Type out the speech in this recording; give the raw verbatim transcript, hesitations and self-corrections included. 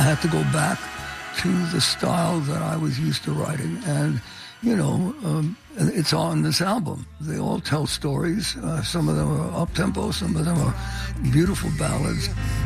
had to go back to the style that I was used to writing. And, you know, um, it's on this album. They all tell stories. Uh, some of them are up-tempo, some of them are beautiful ballads.